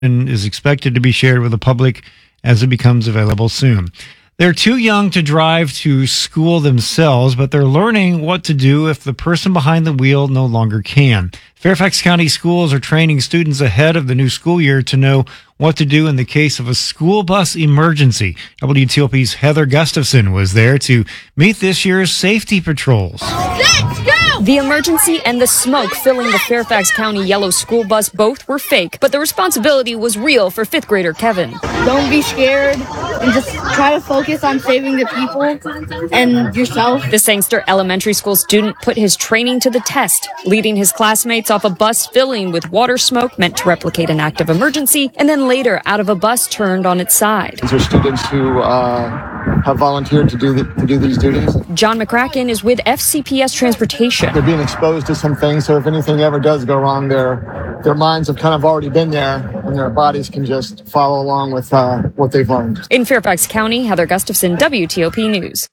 and is expected to be shared with the public as it becomes available soon. They're too young to drive to school themselves, but they're learning what to do if the person behind the wheel no longer can. Fairfax County schools are training students ahead of the new school year to know what to do in the case of a school bus emergency. WTOP's Heather Gustafson was there to meet this year's safety patrols. Let's go! The emergency and the smoke filling the Fairfax County yellow school bus both were fake, but the responsibility was real for fifth grader Kevin. Don't be scared and just try to focus on saving the people and yourself. The Sangster Elementary School student put his training to the test, leading his classmates off a bus filling with water smoke meant to replicate an act of emergency, and then later out of a bus turned on its side. These are students who have volunteered to do these duties. John McCracken is with FCPS Transportation. They're being exposed to some things, so if anything ever does go wrong, their minds have kind of already been there, and their bodies can just follow along with what they've learned. In Fairfax County, Heather Gustafson, WTOP News.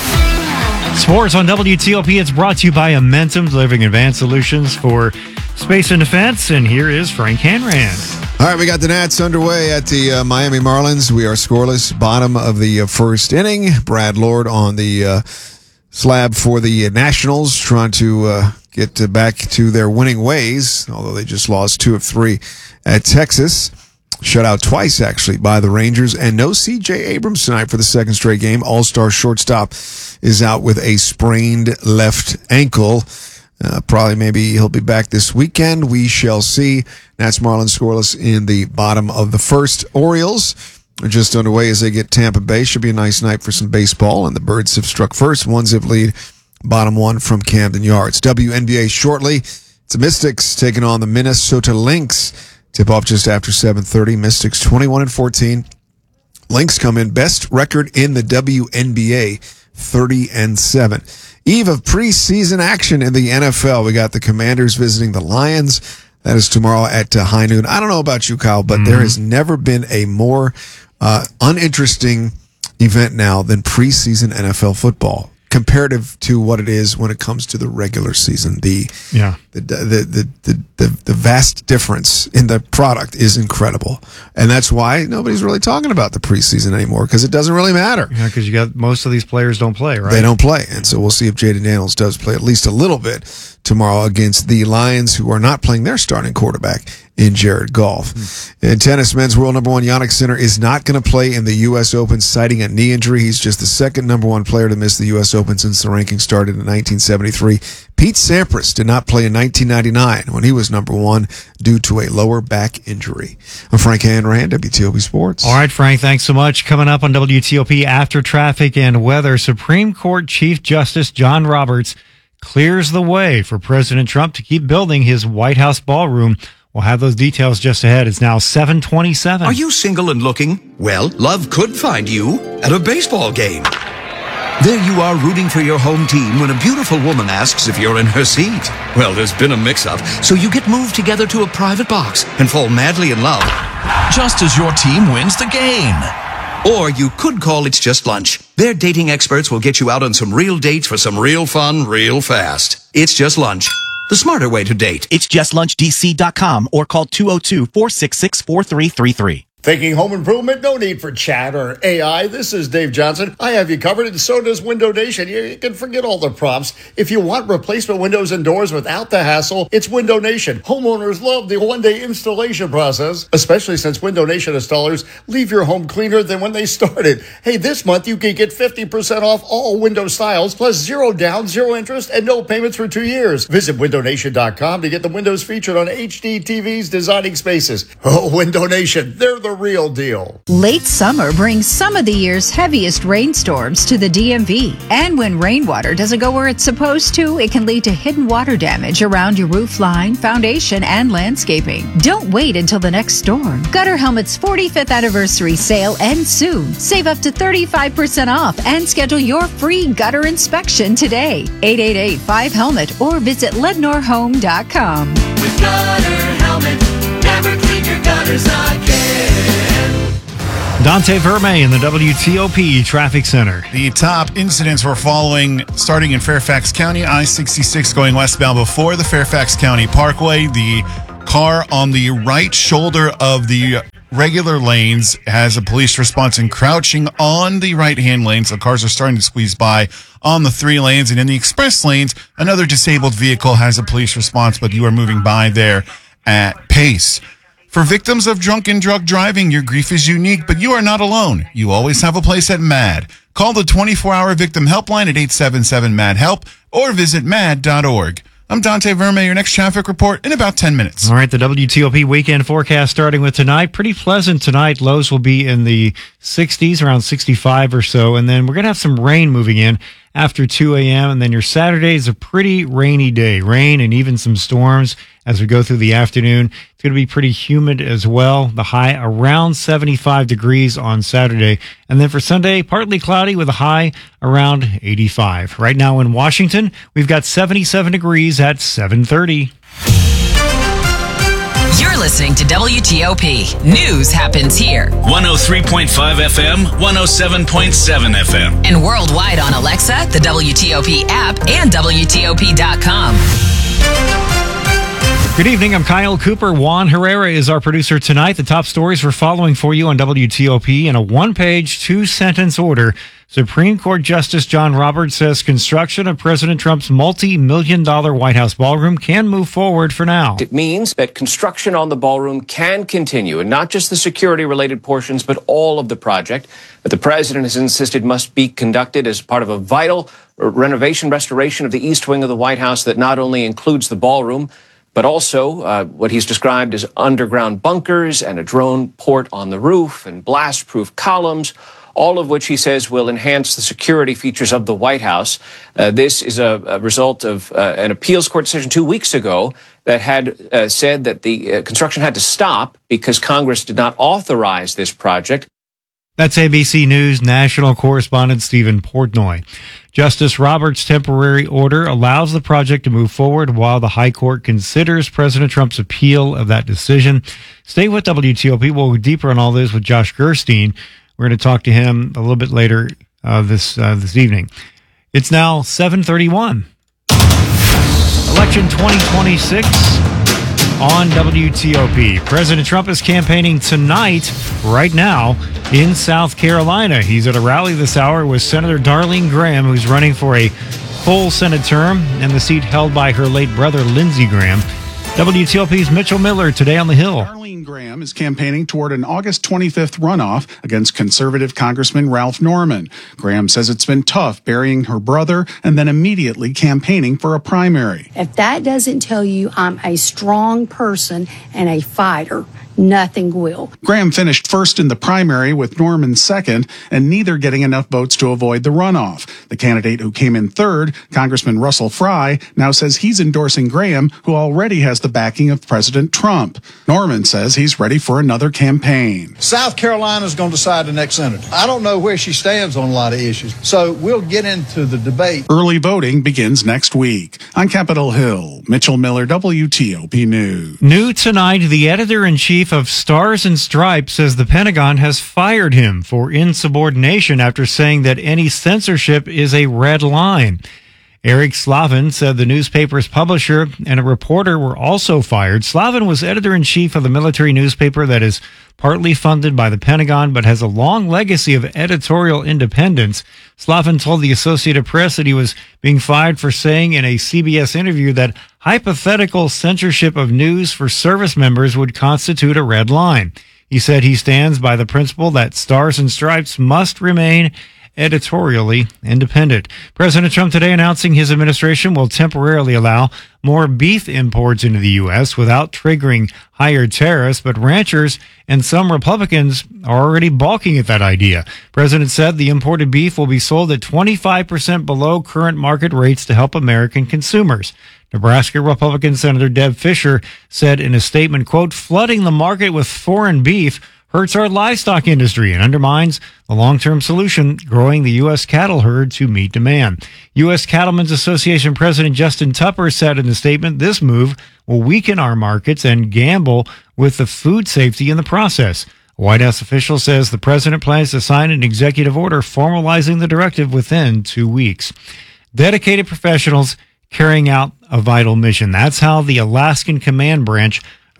Sports on WTOP. It's brought to you by Amentum, delivering advanced solutions for space and defense. And here is Frank Hanran. All right, we got the Nats underway at the Miami Marlins. We are scoreless, bottom of the first inning. Brad Lord on the slab for the Nationals, trying to get back to their winning ways, although they just lost 2 of 3 at Texas. Shut out twice, actually, by the Rangers. And no C.J. Abrams tonight for the second straight game. All-star shortstop is out with a sprained left ankle. Probably maybe he'll be back this weekend. We shall see. Nats Marlins scoreless in the bottom of the first. Orioles are just underway as they get Tampa Bay. Should be a nice night for some baseball. And the Birds have struck first. 1-0 lead. Bottom one from Camden Yards. WNBA shortly. It's the Mystics taking on the Minnesota Lynx. Tip off just after 7:30. Mystics 21-14. Lynx come in best record in the WNBA, 30-7. Eve of preseason action in the NFL. We got the Commanders visiting the Lions. That is tomorrow at high noon. I don't know about you, Kyle, but there has never been a more uninteresting event now than preseason NFL football, comparative to what it is when it comes to the regular season. The vast difference in the product is incredible, and that's why nobody's really talking about the preseason anymore, because it doesn't really matter. Yeah, because you got most of these players don't play, right? They don't play, and so we'll see if Jaden Daniels does play at least a little bit tomorrow against the Lions, who are not playing their starting quarterback in Jared Goff. In tennis, men's world number 1 Jannik Sinner is not going to play in the U.S. Open, citing a knee injury. He's just the second number 1 player to miss the U.S. Open since the ranking started in 1973. Pete Sampras did not play in 1999 when he was number 1 due to a lower back injury. I'm Frank Hanran, WTOP Sports. All right, Frank, thanks so much. Coming up on WTOP after traffic and weather, Supreme Court Chief Justice John Roberts clears the way for President Trump to keep building his White House ballroom. We'll have those details just ahead. It's now 7:27. Are you single and looking? Well, love could find you at a baseball game. There you are rooting for your home team when a beautiful woman asks if you're in her seat. Well, there's been a mix-up, so you get moved together to a private box and fall madly in love. Just as your team wins the game. Or you could call It's Just Lunch. Their dating experts will get you out on some real dates for some real fun, real fast. It's Just Lunch. The smarter way to date. It's justllunchdc.com or call 202-466-4333. Thinking home improvement? No need for chat or AI. This is Dave Johnson. I have you covered, and so does Window Nation. You can forget all the props. If you want replacement windows and doors without the hassle, it's Window Nation. Homeowners love the one-day installation process, especially since Window Nation installers leave your home cleaner than when they started. Hey, this month you can get 50% off all window styles, plus 0 down, 0 interest, and no payments for 2 years. Visit windownation.com to get the windows featured on HD TVs designing spaces. Oh, Window Nation, they're the real deal. Late summer brings some of the year's heaviest rainstorms to the DMV. And when rainwater doesn't go where it's supposed to, it can lead to hidden water damage around your roof line, foundation, and landscaping. Don't wait until the next storm. Gutter Helmet's 45th anniversary sale ends soon. Save up to 35% off and schedule your free gutter inspection today. 888-5HELMET or visit LednorHome.com. With Gutter Helmet, never clean your gutters again. Dante Verme in the WTOP Traffic Center. The top incidents we're following starting in Fairfax County, I-66 going westbound before the Fairfax County Parkway. The car on the right shoulder of the regular lanes has a police response and crouching on the right-hand lanes. So cars are starting to squeeze by on the 3 lanes. And in the express lanes, another disabled vehicle has a police response, but you are moving by there at pace. For victims of drunken drug driving, your grief is unique, but you are not alone. You always have a place at MAD. Call the 24-hour victim helpline at 877-MAD-HELP or visit mad.org. I'm Dante Verme, your next traffic report in about 10 minutes. All right, the WTOP weekend forecast starting with tonight. Pretty pleasant tonight. Lows will be in the 60s, around 65 or so. And then we're going to have some rain moving in after 2 a.m. And then your Saturday is a pretty rainy day. Rain and even some storms as we go through the afternoon. It's going to be pretty humid as well. The high around 75 degrees on Saturday. And then for Sunday, partly cloudy with a high around 85. Right now in Washington, we've got 77 degrees at 7:30. You're listening to WTOP. News happens here. 103.5 FM, 107.7 FM. And worldwide on Alexa, the WTOP app, and WTOP.com. Good evening. I'm Kyle Cooper. Juan Herrera is our producer tonight. The top stories we're following for you on WTOP in a one-page, 2-sentence order. Supreme Court Justice John Roberts says construction of President Trump's multi-million-dollar White House ballroom can move forward for now. It means that construction on the ballroom can continue, and not just the security-related portions, but all of the project that the president has insisted must be conducted as part of a vital restoration of the east wing of the White House that not only includes the ballroom, but also what he's described as underground bunkers and a drone port on the roof and blast-proof columns, all of which he says will enhance the security features of the White House. This is a result of an appeals court decision 2 weeks ago that had said that the construction had to stop because Congress did not authorize this project. That's ABC News national correspondent Stephen Portnoy. Justice Roberts' temporary order allows the project to move forward while the High Court considers President Trump's appeal of that decision. Stay with WTOP. We'll go deeper on all this with Josh Gerstein. We're going to talk to him a little bit later this evening. It's now 7:31. Election 2026 on WTOP. President Trump is campaigning tonight, right now, in South Carolina. He's at a rally this hour with Senator Darlene Graham, who's running for a full Senate term and the seat held by her late brother, Lindsey Graham. WTOP's Mitchell Miller today on the Hill. Darlene Graham is campaigning toward an August 25th runoff against conservative Congressman Ralph Norman. Graham says it's been tough burying her brother and then immediately campaigning for a primary. If that doesn't tell you I'm a strong person and a fighter, nothing will. Graham finished first in the primary with Norman second, and neither getting enough votes to avoid the runoff. The candidate who came in third, Congressman Russell Fry, now says he's endorsing Graham, who already has the backing of President Trump. Norman says he's ready for another campaign. South Carolina's going to decide the next senator. I don't know where she stands on a lot of issues, so we'll get into the debate. Early voting begins next week. On Capitol Hill, Mitchell Miller, WTOP News. New tonight, the editor-in-chief of Stars and Stripes says the Pentagon has fired him for insubordination after saying that any censorship is a red line. Eric Slavin said the newspaper's publisher and a reporter were also fired. Slavin was editor-in-chief of the military newspaper that is partly funded by the Pentagon but has a long legacy of editorial independence. Slavin told the Associated Press that he was being fired for saying in a CBS interview that hypothetical censorship of news for service members would constitute a red line. He said he stands by the principle that Stars and Stripes must remain editorially independent. President Trump today announcing his administration will temporarily allow more beef imports into the U.S. without triggering higher tariffs, but ranchers and some Republicans are already balking at that idea. President said the imported beef will be sold at 25% below current market rates to help American consumers. Nebraska Republican Senator Deb Fischer said in a statement, quote, "Flooding the market with foreign beef hurts our livestock industry and undermines the long-term solution, growing the U.S. cattle herd to meet demand." U.S. Cattlemen's Association President Justin Tupper said in a statement, "This move will weaken our markets and gamble with the food safety in the process." A White House official says the president plans to sign an executive order formalizing the directive within 2 weeks. Dedicated professionals carrying out a vital mission. That's how the Alaskan Command Branch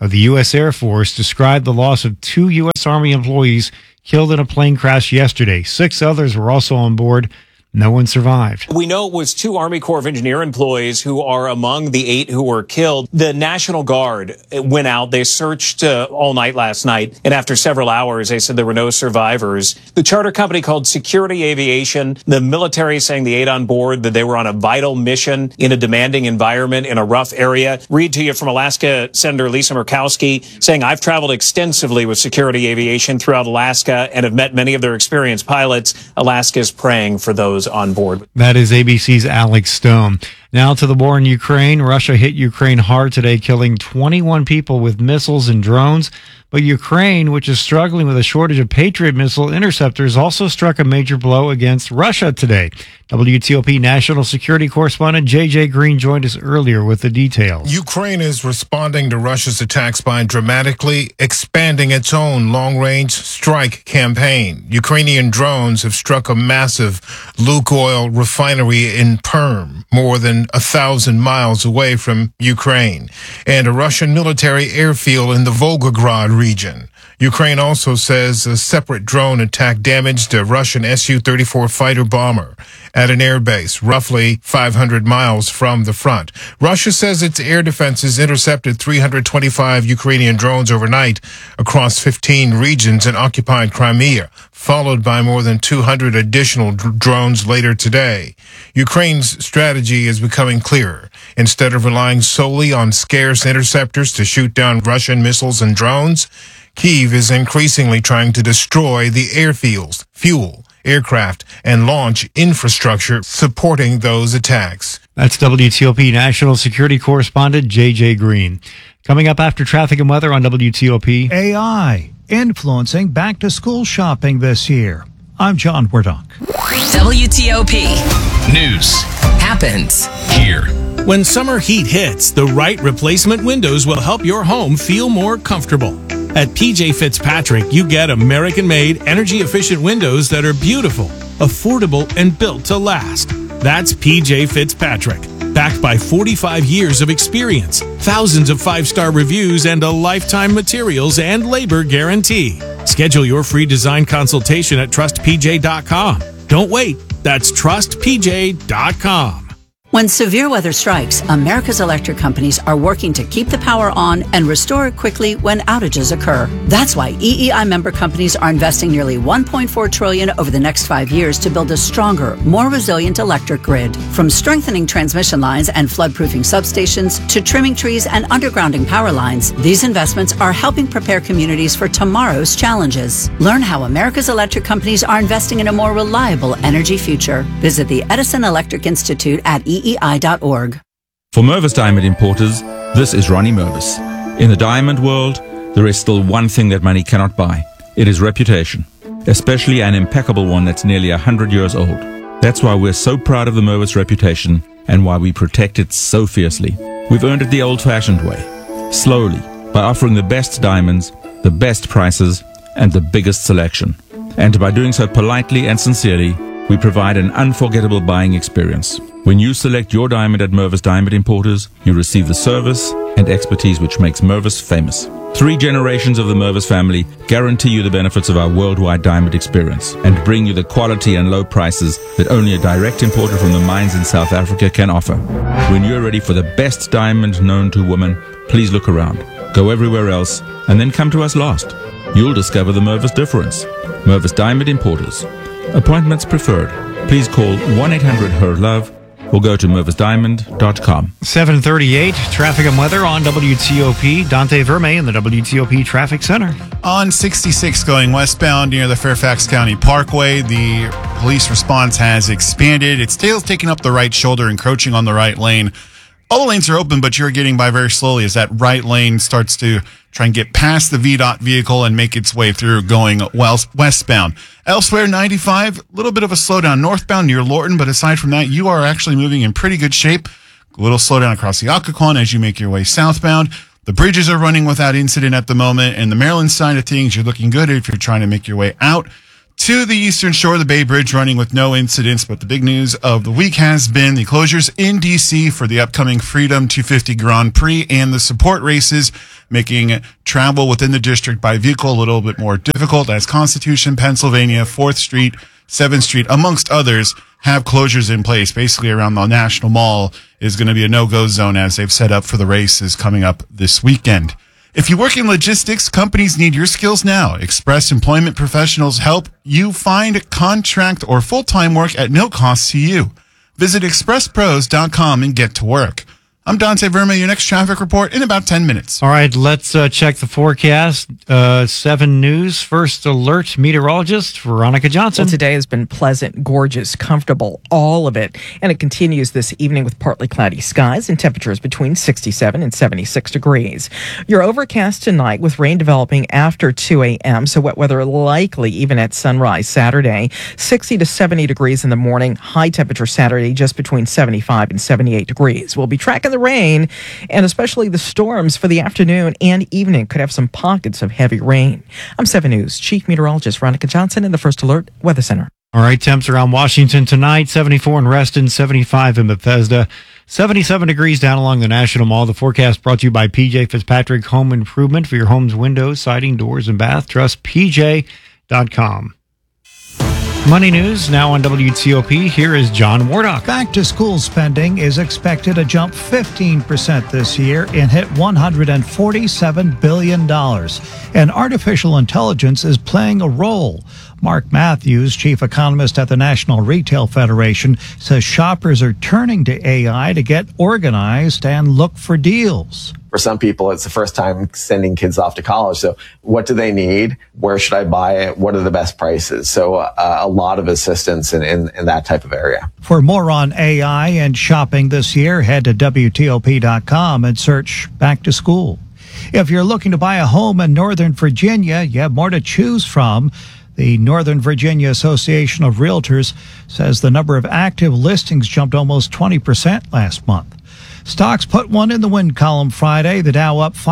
of the U.S. Air Force described the loss of 2 U.S. Army employees killed in a plane crash yesterday. 6 others were also on board. No one survived. We know it was 2 Army Corps of Engineer employees who are among the 8 who were killed. The National Guard went out. They searched all night last night. And after several hours, they said there were no survivors. The charter company called Security Aviation, the military saying the 8 on board, that they were on a vital mission in a demanding environment in a rough area. Read to you from Alaska Senator Lisa Murkowski saying, I've traveled extensively with Security Aviation throughout Alaska and have met many of their experienced pilots. Alaska is praying for those on board. That is ABC's Alex Stone. Now to the war in Ukraine. Russia hit Ukraine hard today, killing 21 people with missiles and drones. But Ukraine, which is struggling with a shortage of Patriot missile interceptors, also struck a major blow against Russia today. WTOP national security correspondent J.J. Green joined us earlier with the details. Ukraine is responding to Russia's attacks by dramatically expanding its own long-range strike campaign. Ukrainian drones have struck a massive Lukoil refinery in Perm, more than 1,000 miles away from Ukraine, and a Russian military airfield in the Volgograd region. Ukraine also says a separate drone attack damaged a Russian Su-34 fighter bomber at an airbase roughly 500 miles from the front. Russia says its air defenses intercepted 325 Ukrainian drones overnight across 15 regions in occupied Crimea, followed by more than 200 additional drones later today. Ukraine's strategy is becoming clearer. Instead of relying solely on scarce interceptors to shoot down Russian missiles and drones, Kyiv is increasingly trying to destroy the airfields, fuel, aircraft, and launch infrastructure supporting those attacks. That's WTOP national security correspondent J.J. Green. Coming up after traffic and weather on WTOP. AI influencing back-to-school shopping this year. I'm John Wardock. WTOP News happens here. When summer heat hits, the right replacement windows will help your home feel more comfortable. At PJ Fitzpatrick, you get American-made, energy-efficient windows that are beautiful, affordable, and built to last. That's PJ Fitzpatrick, backed by 45 years of experience, thousands of 5-star reviews, and a lifetime materials and labor guarantee. Schedule your free design consultation at trustpj.com. Don't wait. That's trustpj.com. When severe weather strikes, America's electric companies are working to keep the power on and restore it quickly when outages occur. That's why EEI member companies are investing nearly $1.4 trillion over the next 5 years to build a stronger, more resilient electric grid. From strengthening transmission lines and floodproofing substations to trimming trees and undergrounding power lines, these investments are helping prepare communities for tomorrow's challenges. Learn how America's electric companies are investing in a more reliable energy future. Visit the Edison Electric Institute at EEI.org. For Mervis Diamond Importers, this is Ronnie Mervis. In the diamond world, there is still one thing that money cannot buy. It is reputation, especially an impeccable one that's nearly 100 years old. That's why we're so proud of the Mervis reputation and why we protect it so fiercely. We've earned it the old-fashioned way, slowly, by offering the best diamonds, the best prices, and the biggest selection. And by doing so politely and sincerely, we provide an unforgettable buying experience. When you select your diamond at Mervis Diamond Importers, you receive the service and expertise which makes Mervis famous. 3 generations of the Mervis family guarantee you the benefits of our worldwide diamond experience and bring you the quality and low prices that only a direct importer from the mines in South Africa can offer. When you're ready for the best diamond known to woman, please look around. Go everywhere else and then come to us last. You'll discover the Mervis difference. Mervis Diamond Importers. Appointments preferred. Please call 1-800-HER-LOVE or go to mervisdiamond.com. 7:38, traffic and weather on WTOP. Dante Verme in the WTOP Traffic Center. On 66 going westbound near the Fairfax County Parkway, the police response has expanded. It's still taking up the right shoulder, encroaching on the right lane. All the lanes are open, but you're getting by very slowly as that right lane starts to try and get past the VDOT vehicle and make its way through going westbound. Elsewhere, 95, a little bit of a slowdown northbound near Lorton, but aside from that, you are actually moving in pretty good shape. A little slowdown across the Occoquan as you make your way southbound. The bridges are running without incident at the moment, and the Maryland side of things, you're looking good if you're trying to make your way out to the eastern shore of the Bay Bridge running with no incidents, but the big news of the week has been the closures in D.C. for the upcoming Freedom 250 Grand Prix and the support races, making travel within the district by vehicle a little bit more difficult as Constitution, Pennsylvania, 4th Street, 7th Street, amongst others, have closures in place. Basically around the National Mall is going to be a no-go zone as they've set up for the races coming up this weekend. If you work in logistics, companies need your skills now. Express Employment Professionals help you find contract or full-time work at no cost to you. Visit expresspros.com and get to work. I'm Dante Verma, your next traffic report in about 10 minutes. All right, let's check the forecast. 7 News First Alert meteorologist Veronica Johnson. Well, today has been pleasant, gorgeous, comfortable, all of it. And it continues this evening with partly cloudy skies and temperatures between 67 and 76 degrees. You're overcast tonight with rain developing after 2 a.m., so wet weather likely even at sunrise Saturday. 60 to 70 degrees in the morning. High temperature Saturday just between 75 and 78 degrees. We'll be tracking the rain and especially the storms for the afternoon and evening. Could have some pockets of heavy rain. I'm 7 News Chief Meteorologist Veronica Johnson in the First Alert Weather Center. All right, temps around Washington tonight, 74 in Reston, 75 in Bethesda, 77 degrees down along the National Mall. The forecast brought to you by PJ Fitzpatrick Home Improvement for your home's windows, siding, doors, and bath. Trust PJ.com. Money News now on WTOP. Here is John Wardock. Back to school spending is expected to jump 15% this year and hit $147 billion. And artificial intelligence is playing a role. Mark Matthews, chief economist at the National Retail Federation, says shoppers are turning to AI to get organized and look for deals. For some people, it's the first time sending kids off to college. So what do they need? Where should I buy it? What are the best prices? So a lot of assistance in that type of area. For more on AI and shopping this year, head to WTOP.com and search Back to School. If you're looking to buy a home in Northern Virginia, you have more to choose from. The Northern Virginia Association of Realtors says the number of active listings jumped almost 20% last month. Stocks put one in the win column Friday. The Dow up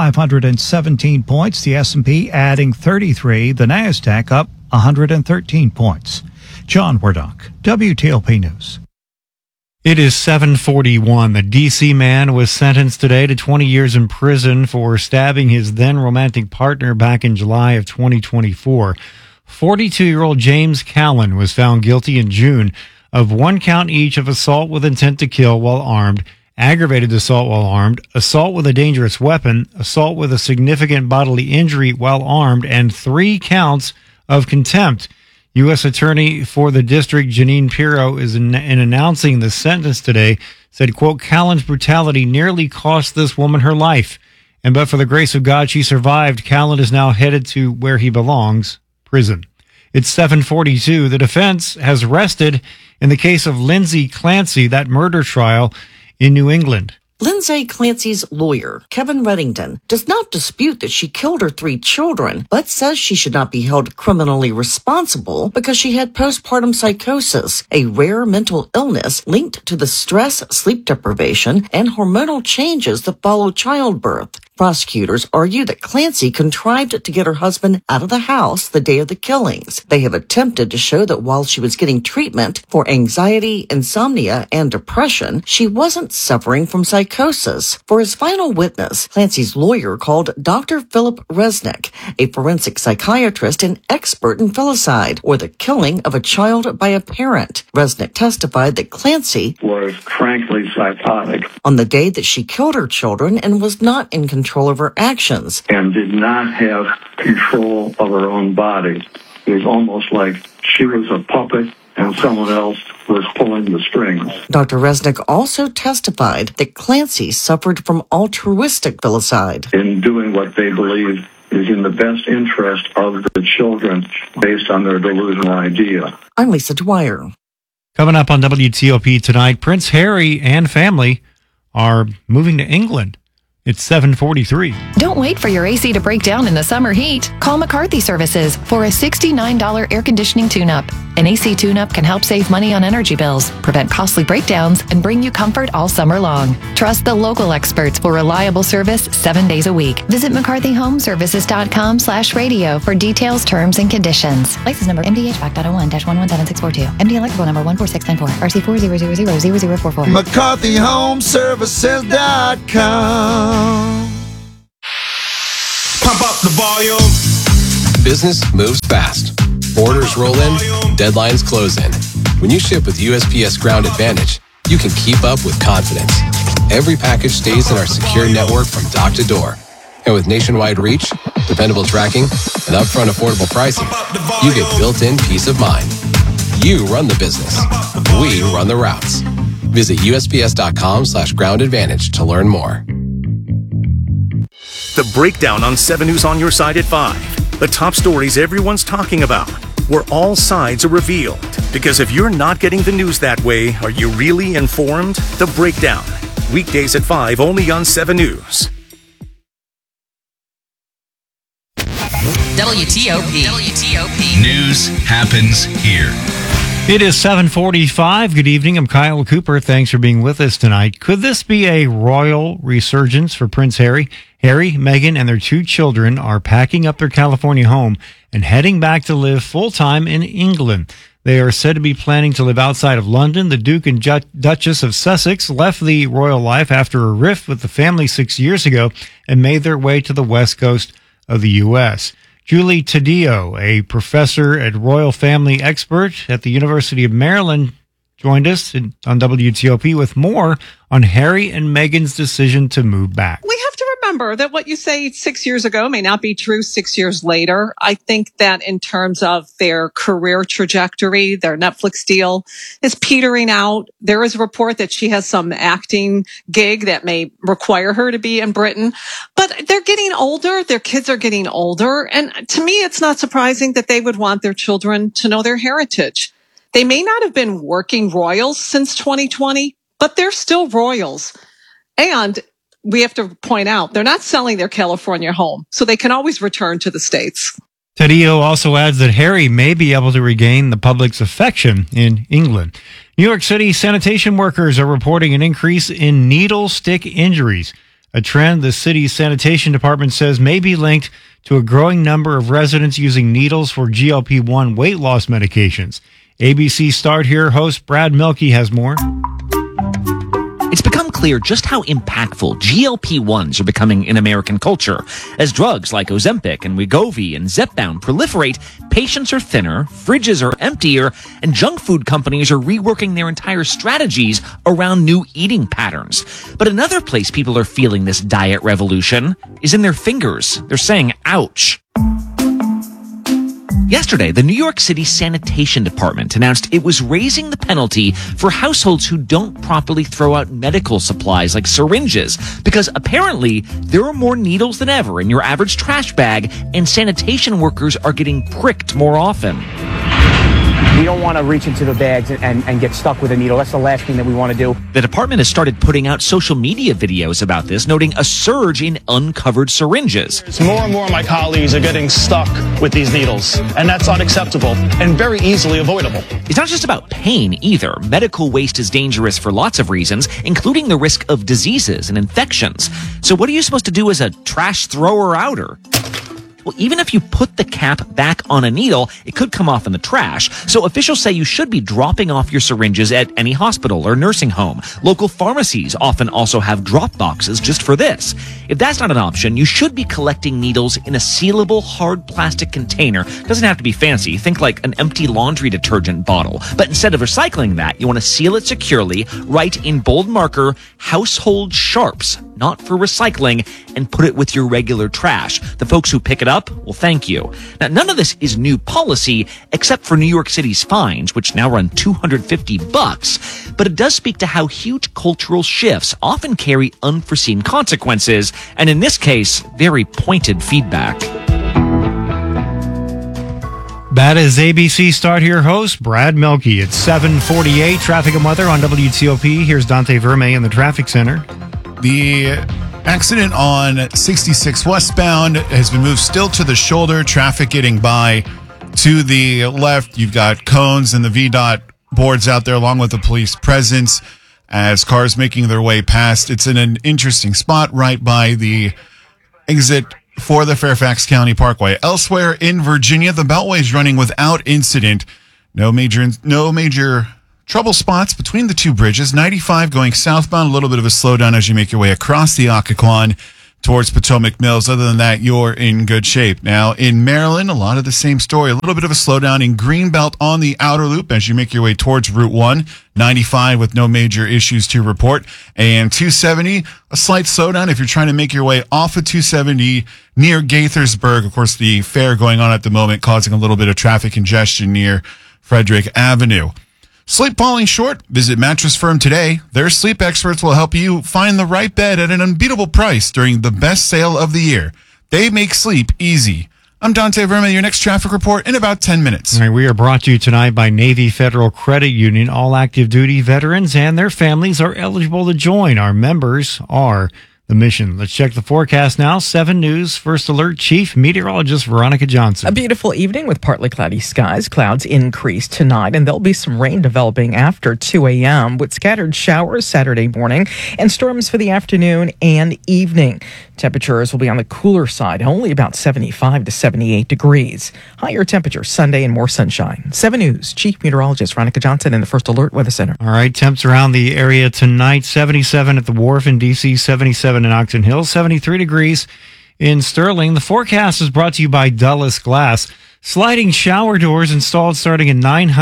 517 points. The S&P adding 33. The NASDAQ up 113 points. John Wardock, WTOP News. It is 7:41. The D.C. man was sentenced today to 20 years in prison for stabbing his then romantic partner back in July of 2024. 42-year-old James Callan was found guilty in June of 1 count each of assault with intent to kill while armed, aggravated assault while armed, assault with a dangerous weapon, assault with a significant bodily injury while armed, and 3 counts of contempt. U.S. Attorney for the district, Janine Pirro, is in announcing the sentence today, said, quote, Callan's brutality nearly cost this woman her life. And but for the grace of God, she survived. Callan is now headed to where he belongs, prison. It's 7:42. The defense has rested in the case of Lindsay Clancy, that murder trial in New England. Lindsay Clancy's lawyer, Kevin Reddington, does not dispute that she killed her 3 children, but says she should not be held criminally responsible because she had postpartum psychosis, a rare mental illness linked to the stress, sleep deprivation, and hormonal changes that follow childbirth. Prosecutors argue that Clancy contrived to get her husband out of the house the day of the killings. They have attempted to show that while she was getting treatment for anxiety, insomnia, and depression, she wasn't suffering from psychosis. For his final witness, Clancy's lawyer called Dr. Philip Resnick, a forensic psychiatrist and expert in filicide, or the killing of a child by a parent. Resnick testified that Clancy was frankly psychotic on the day that she killed her children and was not in control of her actions and did not have control of her own body. It was almost like she was a puppet and someone else was pulling the strings. Dr. Resnick also testified that Clancy suffered from altruistic filicide. In doing what they believe is in the best interest of the children based on their delusional idea. I'm Lisa Dwyer. Coming up on WTOP tonight, Prince Harry and family are moving to England. It's 7:43. Don't wait for your AC to break down in the summer heat. Call McCarthy Services for a $69 air conditioning tune-up. An AC tune-up can help save money on energy bills, prevent costly breakdowns, and bring you comfort all summer long. Trust the local experts for reliable service 7 days a week. Visit McCarthyHomeservices.com/radio for details, terms, and conditions. License number MDH-5.01-117642. MD electrical number 14694. RC40000044. McCarthyHomeservices.com. Pump up the volume. Business moves fast. Orders roll in, deadlines close in. When you ship with USPS Ground Advantage, you can keep up with confidence. Every package stays in our secure network from dock to door. And with nationwide reach, dependable tracking, and upfront affordable pricing, you get built-in peace of mind. You run the business. We run the routes. Visit USPS.com/Ground Advantage to learn more. The Breakdown on 7 News on your side at 5. The top stories everyone's talking about, where all sides are revealed. Because if you're not getting the news that way, are you really informed? The Breakdown. Weekdays at 5 only on 7 News. WTOP. News happens here. It is 7:45. Good evening. I'm Kyle Cooper. Thanks for being with us tonight. Could this be a royal resurgence for Prince Harry? Harry, Meghan, and their 2 children are packing up their California home and heading back to live full-time in England. They are said to be planning to live outside of London. The Duke and Duchess of Sussex left the royal life after a rift with the family 6 years ago and made their way to the west coast of the U.S. Julie Taddeo, a professor and royal family expert at the University of Maryland, joined us on WTOP with more on Harry and Meghan's decision to move back. We have to remember that what you say 6 years ago may not be true 6 years later. I think that in terms of their career trajectory, their Netflix deal is petering out. There is a report that she has some acting gig that may require her to be in Britain, but they're getting older. Their kids are getting older. And to me, it's not surprising that they would want their children to know their heritage. They may not have been working royals since 2020, but they're still royals. And we have to point out, they're not selling their California home, so they can always return to the States. Taddeo also adds that Harry may be able to regain the public's affection in England. New York City sanitation workers are reporting an increase in needle stick injuries, a trend the city's sanitation department says may be linked to a growing number of residents using needles for GLP-1 weight loss medications. ABC Start Here host Brad Mielke has more. It's become clear just how impactful GLP-1s are becoming in American culture. As drugs like Ozempic and Wegovy and Zepbound proliferate, patients are thinner, fridges are emptier, and junk food companies are reworking their entire strategies around new eating patterns. But another place people are feeling this diet revolution is in their fingers. They're saying, ouch. Yesterday, the New York City Sanitation Department announced it was raising the penalty for households who don't properly throw out medical supplies like syringes, because apparently there are more needles than ever in your average trash bag, and sanitation workers are getting pricked more often. We don't want to reach into the bags and get stuck with a needle. That's the last thing that we want to do. The department has started putting out social media videos about this, noting a surge in uncovered syringes. More and more of my colleagues are getting stuck with these needles, and that's unacceptable and very easily avoidable. It's not just about pain either. Medical waste is dangerous for lots of reasons, including the risk of diseases and infections. So what are you supposed to do as a trash thrower-outer? Well, even if you put the cap back on a needle, it could come off in the trash. So officials say you should be dropping off your syringes at any hospital or nursing home. Local pharmacies often also have drop boxes just for this. If that's not an option, you should be collecting needles in a sealable hard plastic container. Doesn't have to be fancy. Think like an empty laundry detergent bottle. But instead of recycling that, you want to seal it securely, write in bold marker, household sharps, not for recycling, and put it with your regular trash. The folks who pick it up, well, thank you. Now, none of this is new policy, except for New York City's fines, which now run $250, but it does speak to how huge cultural shifts often carry unforeseen consequences, and in this case, very pointed feedback. That is ABC Start Here host Brad Mielke. It's 7:48. Traffic and weather on WTOP. Here's Dante Verme in the traffic center. The accident on 66 westbound has been moved still to the shoulder. Traffic getting by To the left, you've got cones and the VDOT boards out there along with the police presence as cars making their way past. It's in an interesting spot right by the exit for the Fairfax County Parkway. Elsewhere in Virginia, the Beltway is running without incident. No major trouble spots between the two bridges. 95 going southbound, a little bit of a slowdown as you make your way across the Occoquan towards Potomac Mills. Other than that, you're in good shape. Now, in Maryland, a lot of the same story. A little bit of a slowdown in Greenbelt on the outer loop as you make your way towards Route 1. 95 with no major issues to report. And 270, a slight slowdown if you're trying to make your way off of 270 near Gaithersburg. Of course, the fair going on at the moment causing a little bit of traffic congestion near Frederick Avenue. Sleep falling short? Visit Mattress Firm today. Their sleep experts will help you find the right bed at an unbeatable price during the best sale of the year. They make sleep easy. I'm Dante Verma, your next traffic report in about 10 minutes. All right, we are brought to you tonight by Navy Federal Credit Union. All active duty veterans and their families are eligible to join. Our members are the mission. Let's check the forecast now. 7 News First Alert Chief Meteorologist Veronica Johnson. A beautiful evening with partly cloudy skies. Clouds increase tonight, and there'll be some rain developing after 2 a.m. with scattered showers Saturday morning and storms for the afternoon and evening. Temperatures will be on the cooler side, only about 75 to 78 degrees. Higher temperatures Sunday and more sunshine. 7 News Chief Meteorologist Veronica Johnson in the First Alert Weather Center. All right, temps around the area tonight. 77 at the Wharf in D.C., 77 in Oxon Hill, 73 degrees in Sterling. The forecast is brought to you by Dulles Glass. Sliding shower doors installed starting at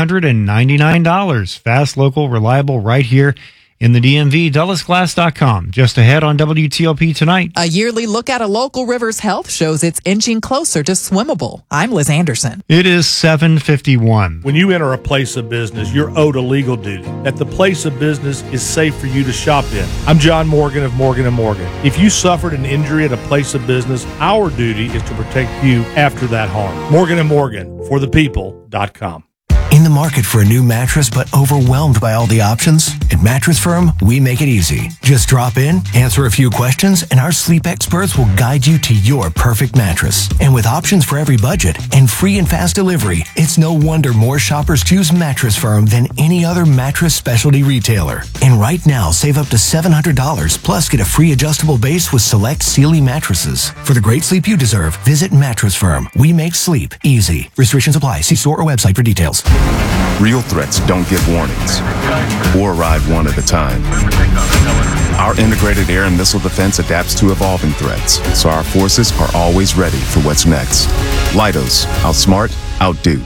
$999. Fast, local, reliable, right here in the DMV. DullesGlass.com. Just ahead on WTOP tonight. A yearly look at a local river's health shows it's inching closer to swimmable. I'm Liz Anderson. It is 7:51. When you enter a place of business, you're owed a legal duty that the place of business is safe for you to shop in. I'm John Morgan of Morgan & Morgan. If you suffered an injury at a place of business, our duty is to protect you after that harm. Morgan & Morgan, for the people.com. In the market for a new mattress but overwhelmed by all the options? At Mattress Firm, we make it easy. Just drop in, answer a few questions, and our sleep experts will guide you to your perfect mattress. And with options for every budget and free and fast delivery, it's no wonder more shoppers choose Mattress Firm than any other mattress specialty retailer. And right now, save up to $700 plus get a free adjustable base with select Sealy mattresses. For the great sleep you deserve, visit Mattress Firm. We make sleep easy. Restrictions apply. See store or website for details. Real threats don't get warnings or arrive one at a time. Our integrated air and missile defense adapts to evolving threats, so our forces are always ready for what's next. Leidos, outsmart, outdo.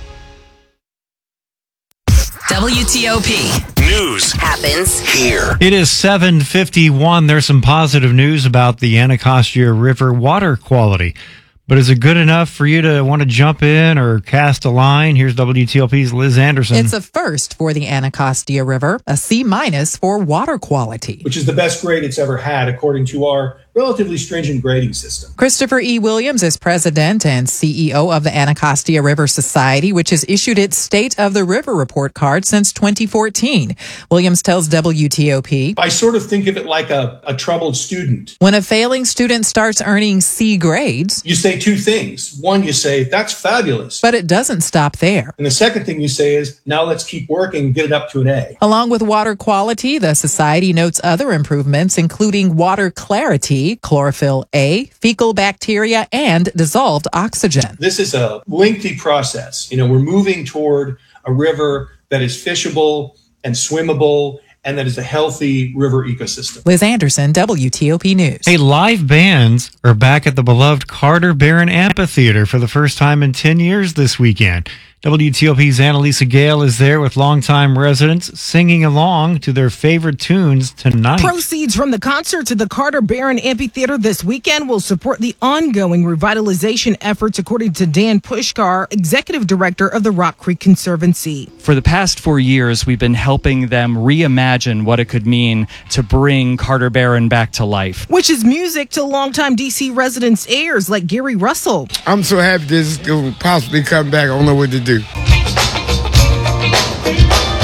WTOP. News happens here. It is 7:51. There's some positive news about the Anacostia River water quality. But is it good enough for you to want to jump in or cast a line? Here's WTOP's Liz Anderson. It's a first for the Anacostia River, a C- for water quality, which is the best grade it's ever had, according to our relatively stringent grading system. Christopher E. Williams is president and CEO of the Anacostia River Society, which has issued its State of the River report card since 2014. Williams tells WTOP, I sort of think of it like a troubled student. When a failing student starts earning C grades, you say two things. One, you say, that's fabulous. But it doesn't stop there. And the second thing you say is, now let's keep working and get it up to an A. Along with water quality, the society notes other improvements, including water clarity, chlorophyll A, fecal bacteria, and dissolved oxygen. This is a lengthy process. We're moving toward a river that is fishable and swimmable and that is a healthy river ecosystem. Liz Anderson, WTOP News. Hey, live bands are back at the beloved Carter Barron Amphitheater for the first time in 10 years this weekend. WTOP's Annalisa Gale is there with longtime residents singing along to their favorite tunes tonight. Proceeds from the concert to the Carter Barron Amphitheater this weekend will support the ongoing revitalization efforts, according to Dan Pushkar, executive director of the Rock Creek Conservancy. For the past 4 years, we've been helping them reimagine what it could mean to bring Carter Barron back to life. Which is music to longtime D.C. residents' heirs like Gary Russell. I'm so happy this will possibly come back. I don't know what to do.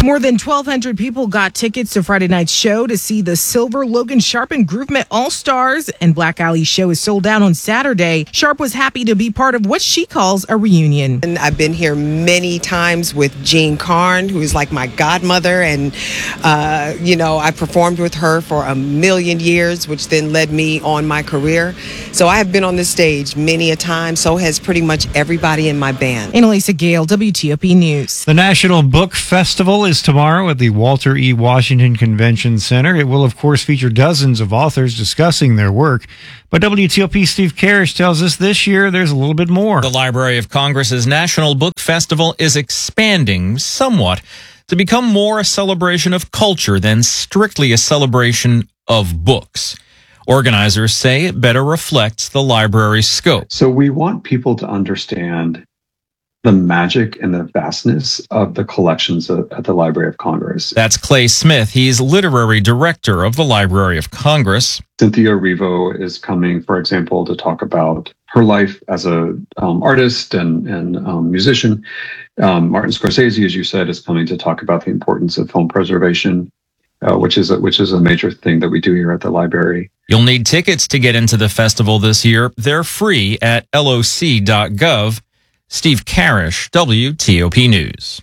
More than 1,200 people got tickets to Friday night's show to see the Silver, Logan Sharp, and Groovement All-Stars, and Black Alley's show is sold out on Saturday. Sharp was happy to be part of what she calls a reunion. And I've been here many times with Jean Carn, who is like my godmother, and, I performed with her for a million years, which then led me on my career. So I have been on this stage many a time, so has pretty much everybody in my band. Annalisa Gale, WTOP News. The National Book Festival is tomorrow at the Walter E. Washington Convention Center. It will, of course, feature dozens of authors discussing their work. But WTOP Steve Karish tells us this year there's a little bit more. The Library of Congress's National Book Festival is expanding somewhat to become more a celebration of culture than strictly a celebration of books. Organizers say it better reflects the library's scope. So we want people to understand the magic and the vastness of the collections at the Library of Congress. That's Clay Smith. He's literary director of the Library of Congress. Cynthia Erivo is coming, for example, to talk about her life as a artist and musician. Martin Scorsese, as you said, is coming to talk about the importance of film preservation, which is a major thing that we do here at the library. You'll need tickets to get into the festival this year. They're free at loc.gov. Steve Karish, WTOP News.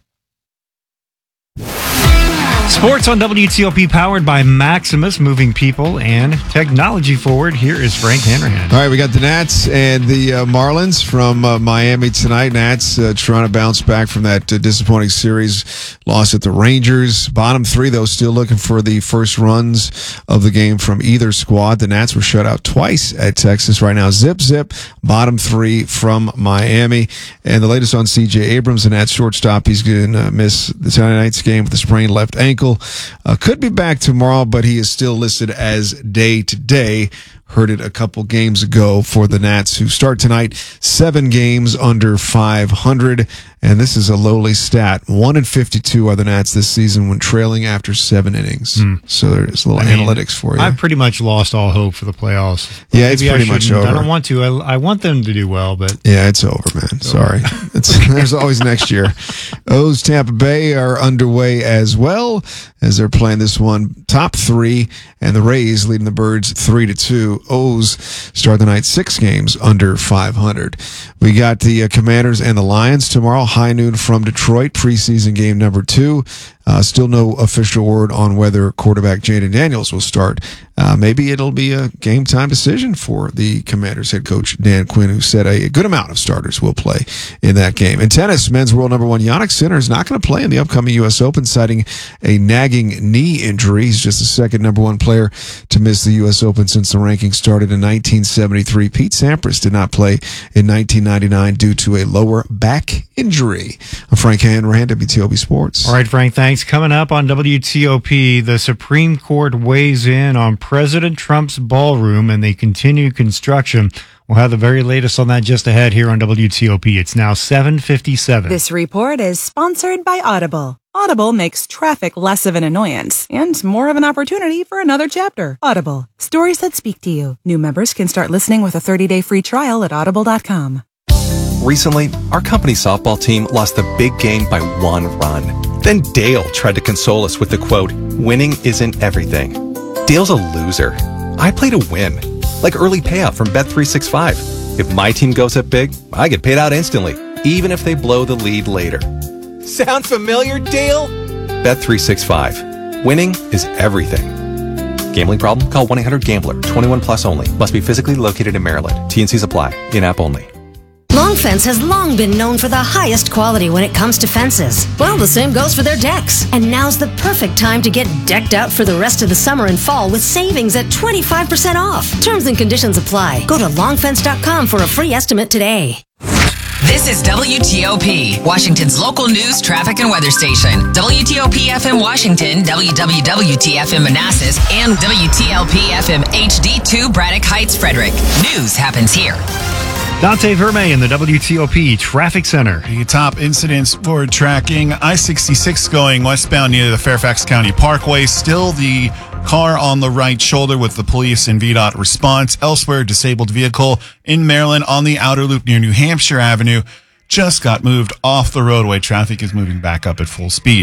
Sports on WTOP, powered by Maximus, moving people and technology forward. Here is Frank Hanrahan. All right, we got the Nats and the Marlins from Miami tonight. Nats trying to bounce back from that disappointing series loss at the Rangers. Bottom three, though, still looking for the first runs of the game from either squad. The Nats were shut out twice at Texas. Right now, zip, bottom three from Miami. And the latest on C.J. Abrams, the Nats shortstop, he's going to miss the tonight's game with a sprained left ankle. Could be back tomorrow, but he is still listed as day-to-day. Heard it a couple games ago for the Nats, who start tonight 7 games under 500. And this is a lowly stat. 1-52 are the Nats this season when trailing after 7 innings. So there's a little analytics for you. I've pretty much lost all hope for the playoffs. Yeah, it's pretty much over. I don't want to. I want them to do well, but yeah, it's over, man. Sorry. There's always next year. O's Tampa Bay are underway as well, as they're playing this one top 3, and the Rays leading the Birds 3-2. O's start the night 6 games under 500. We got the Commanders and the Lions tomorrow, high noon from Detroit, preseason game number 2. Still no official word on whether quarterback Jaden Daniels will start. Maybe it'll be a game time decision for the Commanders head coach Dan Quinn, who said a good amount of starters will play in that game. In tennis, men's world number 1 Jannik Sinner is not going to play in the upcoming U.S. Open, citing a nagging knee injury. He's just the second number 1 player to miss the U.S. Open since the ranking started in 1973. Pete Sampras did not play in 1999 due to a lower back injury. I'm Frank Hanrahan, WTOP Sports. All right, Frank, thanks. Coming up on WTOP, the Supreme Court weighs in on President Trump's ballroom and they continue construction. We'll have the very latest on that just ahead here on WTOP. It's now 7:57. This report is sponsored by Audible. Audible makes traffic less of an annoyance and more of an opportunity for another chapter. Audible, stories that speak to you. New members can start listening with a 30-day free trial at audible.com. Recently, our company softball team lost the big game by 1 run. Then Dale tried to console us with the quote, "Winning isn't everything." Dale's a loser. I play to win, like early payout from Bet365. If my team goes up big, I get paid out instantly, even if they blow the lead later. Sound familiar, Dale? Bet365. Winning is everything. Gambling problem? Call 1-800-GAMBLER. 21 plus only. Must be physically located in Maryland. T&Cs apply. In-app only. Long Fence has long been known for the highest quality when it comes to fences. Well, the same goes for their decks. And now's the perfect time to get decked out for the rest of the summer and fall with savings at 25% off. Terms and conditions apply. Go to longfence.com for a free estimate today. This is WTOP, Washington's local news, traffic, and weather station. WTOP FM Washington, WWWT-FM Manassas, and WTLP FM HD2 Braddock Heights, Frederick. News happens here. Dante Verme in the WTOP Traffic Center. The top incidents for tracking, I-66 going westbound near the Fairfax County Parkway. Still the car on the right shoulder with the police and VDOT response. Elsewhere, disabled vehicle in Maryland on the outer loop near New Hampshire Avenue just got moved off the roadway. Traffic is moving back up at full speed.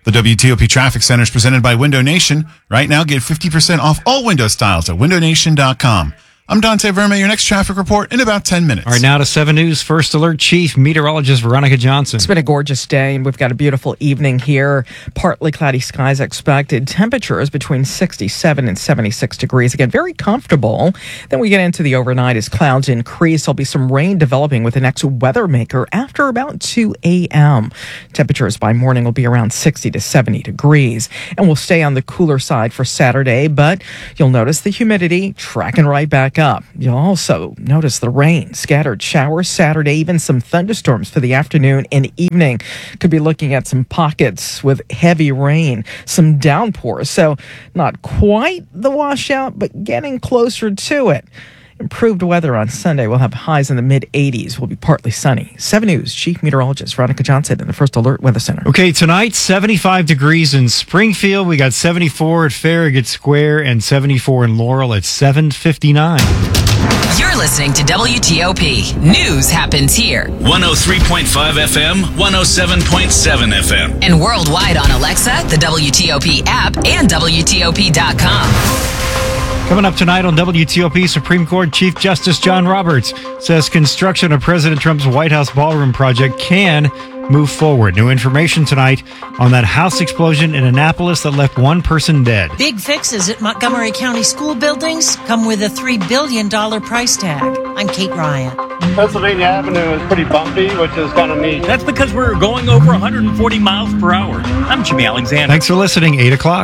The WTOP Traffic Center is presented by Window Nation. Right now, get 50% off all window styles at windownation.com. I'm Dante Verma, your next traffic report in about 10 minutes. All right, now to 7 News First Alert Chief Meteorologist Veronica Johnson. It's been a gorgeous day, and we've got a beautiful evening here. Partly cloudy skies expected. Temperatures between 67 and 76 degrees. Again, very comfortable. Then we get into the overnight as clouds increase. There'll be some rain developing with the next weather maker after about 2 a.m. Temperatures by morning will be around 60 to 70 degrees. And we'll stay on the cooler side for Saturday, but you'll notice the humidity tracking right back up. You'll also notice the rain, scattered showers Saturday, even some thunderstorms for the afternoon and evening. Could be looking at some pockets with heavy rain, some downpours. So not quite the washout, but getting closer to it. Improved weather on Sunday. We'll have highs in the mid-80s. Will be partly sunny. 7 News Chief Meteorologist Veronica Johnson in the First Alert Weather Center. Okay, tonight, 75 degrees in Springfield. We got 74 at Farragut Square and 74 in Laurel at 7:59. You're listening to WTOP. News happens here. 103.5 FM, 107.7 FM. And worldwide on Alexa, the WTOP app, and WTOP.com. Coming up tonight on WTOP, Supreme Court Chief Justice John Roberts says construction of President Trump's White House ballroom project can move forward. New information tonight on that house explosion in Annapolis that left one person dead. Big fixes at Montgomery County school buildings come with a $3 billion price tag. I'm Kate Ryan. Pennsylvania Avenue is pretty bumpy, which is kind of neat. That's because we're going over 140 miles per hour. I'm Jimmy Alexander. Thanks for listening. 8 o'clock.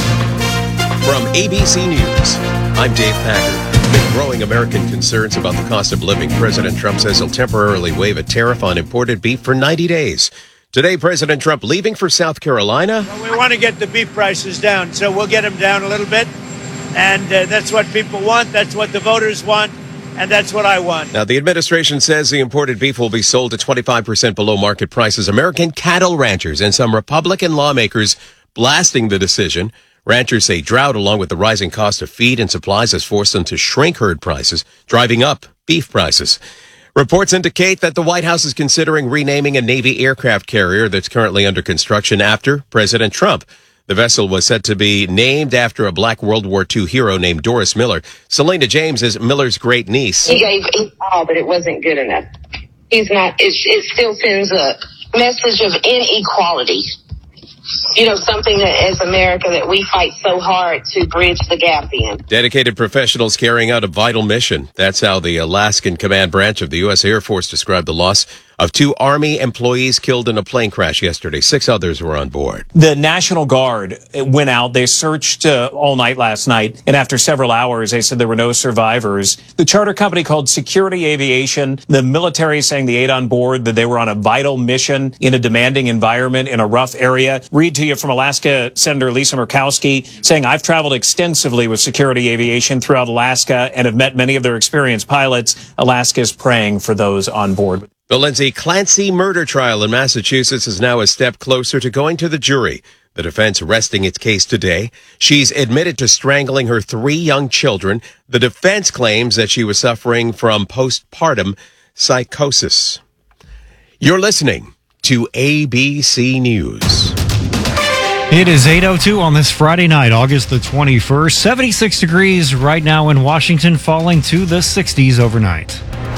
From ABC News, I'm Dave Packard. Amid growing American concerns about the cost of living, President Trump says he'll temporarily waive a tariff on imported beef for 90 days. Today, President Trump leaving for South Carolina. Well, we want to get the beef prices down, so we'll get them down a little bit. And that's what people want. That's what the voters want. And that's what I want. Now, the administration says the imported beef will be sold at 25% below market prices. American cattle ranchers and some Republican lawmakers blasting the decision. Ranchers say drought, along with the rising cost of feed and supplies, has forced them to shrink herd prices, driving up beef prices. Reports indicate that the White House is considering renaming a Navy aircraft carrier that's currently under construction after President Trump. The vessel was said to be named after a black World War II hero named Doris Miller. Selena James is Miller's great niece. He gave his all, but it wasn't good enough. He's not, it still sends a message of inequality. You know, something that as America that we fight so hard to bridge the gap in. Dedicated professionals carrying out a vital mission. That's how the Alaskan Command Branch of the U.S. Air Force described the loss of 2 Army employees killed in a plane crash yesterday. 6 others were on board. The National Guard went out. They searched all night last night. And after several hours, they said there were no survivors. The charter company called Security Aviation, the military saying the 8 on board, that they were on a vital mission in a demanding environment in a rough area. Read to you from Alaska Senator Lisa Murkowski saying, I've traveled extensively with Security Aviation throughout Alaska and have met many of their experienced pilots. Alaska is praying for those on board. The Lindsay Clancy murder trial in Massachusetts is now a step closer to going to the jury. The defense resting its case today. She's admitted to strangling her 3 young children. The defense claims that she was suffering from postpartum psychosis. You're listening to ABC News. It is 8:02 on this Friday night, August the 21st. 76 degrees right now in Washington, falling to the 60s overnight.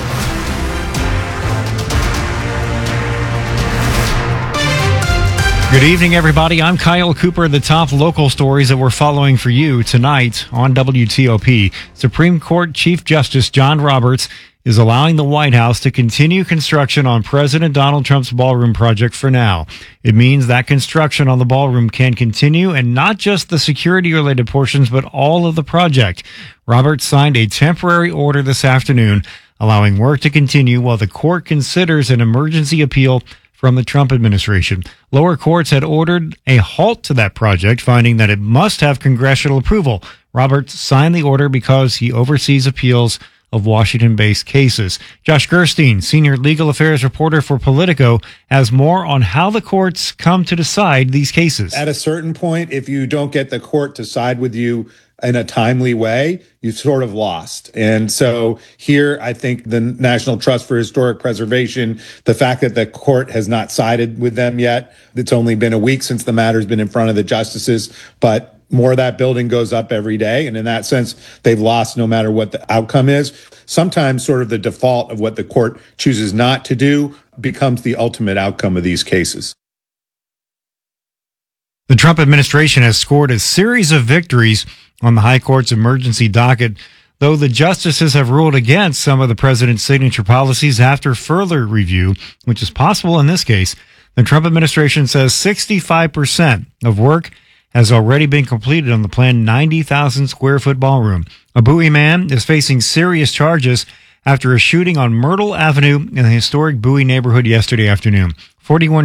Good evening, everybody. I'm Kyle Cooper. The top local stories that we're following for you tonight on WTOP. Supreme Court Chief Justice John Roberts is allowing the White House to continue construction on President Donald Trump's ballroom project for now. It means that construction on the ballroom can continue, and not just the security-related portions, but all of the project. Roberts signed a temporary order this afternoon, allowing work to continue while the court considers an emergency appeal from the Trump administration. Lower courts had ordered a halt to that project, finding that it must have congressional approval. Roberts signed the order because he oversees appeals of Washington-based cases. Josh Gerstein, senior legal affairs reporter for Politico, has more on how the courts come to decide these cases. At a certain point, if you don't get the court to side with you, in a timely way, you've sort of lost. And so here, I think the National Trust for Historic Preservation, the fact that the court has not sided with them yet, it's only been a week since the matter's been in front of the justices, but more of that building goes up every day. And in that sense, they've lost no matter what the outcome is. Sometimes sort of the default of what the court chooses not to do becomes the ultimate outcome of these cases. The Trump administration has scored a series of victories on the High Court's emergency docket, though the justices have ruled against some of the president's signature policies after further review, which is possible in this case. The Trump administration says 65% of work has already been completed on the planned 90,000 square foot ballroom. A Bowie man is facing serious charges after a shooting on Myrtle Avenue in the historic Bowie neighborhood yesterday afternoon. 41